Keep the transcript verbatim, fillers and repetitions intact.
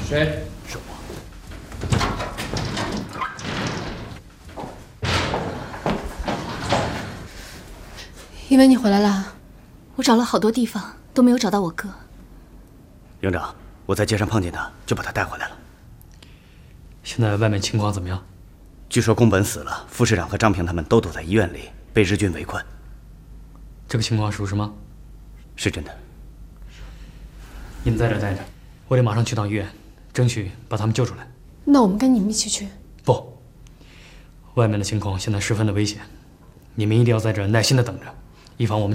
谁？ 是我。 以为你回来了， 我找了好多地方都没有找到我哥。 营长，我在街上碰见他，就把他带回来了。 现在外面情况怎么样？ 据说宫本死了，副市长和张平他们都躲在医院里，被日军围困。 这个情况属实吗？ 是真的。 你们在这待着，我得马上去趟医院，争取把他们救出来。 那我们跟你们一起去。 不，外面的情况现在十分的危险，你们一定要在这儿耐心的等着，以防我们。